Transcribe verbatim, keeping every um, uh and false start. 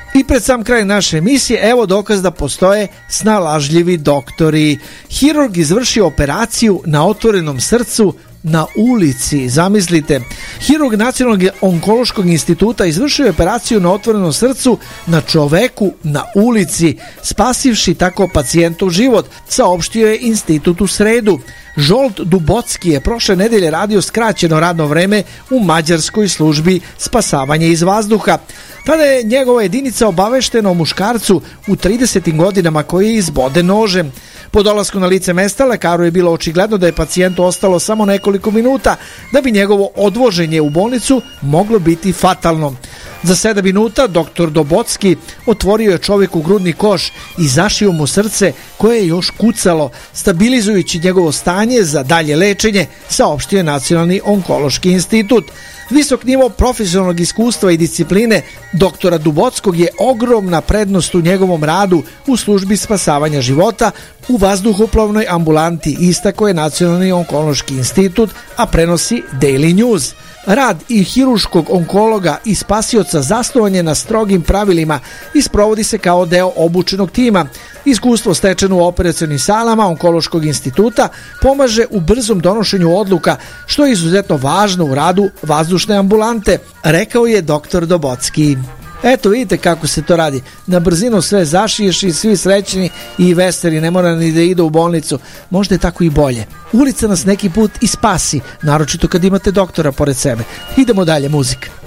I pred sam kraj naše emisije, evo dokaz da postoje snalažljivi doktori. Hirurg izvršio operaciju na otvorenom srcu na ulici, zamislite. Hirurg Nacionalnog onkološkog instituta izvršio je operaciju na otvorenom srcu na čoveku na ulici, spasivši tako pacijentu život, saopštio je institut u sredu. Žolt Dubocki je prošle nedelje radio skraćeno radno vreme u mađarskoj službi spasavanja iz vazduha. Tada je njegova jedinica obaveštena o muškarcu u tridesetim godinama koji je izboden nožem. Po dolasku na lice mesta lekaru je bilo očigledno da je pacijentu ostalo samo nekoliko minuta da bi njegovo odvoženje u bolnicu moglo biti fatalno. Za sedam minuta doktor Dubocki otvorio je čovjeku grudni koš i zašio mu srce koje je još kucalo, stabilizujući njegovo stanje za dalje lečenje, saopštio je Nacionalni onkološki institut. Visok nivo profesionalnog iskustva i discipline doktora Dubockog je ogromna prednost u njegovom radu u službi spasavanja života u vazduhoplovnoj ambulanti, istakao je Nacionalni onkološki institut, a prenosi Daily News. Rad i hiruškog onkologa i spasioca zasnovan je na strogim pravilima i sprovodi se kao deo obučenog tima. Iskustvo stečeno u operacionim salama onkološkog instituta pomaže u brzom donošenju odluka, što je izuzetno važno u radu vazdušne ambulante, rekao je doktor Dubocki. Eto, vidite kako se to radi. Na brzinu sve zašiješ i svi srećni i veseli, ne mora ni da ide u bolnicu. Možda je tako i bolje. Ulica nas neki put i spasi, naročito kad imate doktora pored sebe. Idemo dalje, muzika.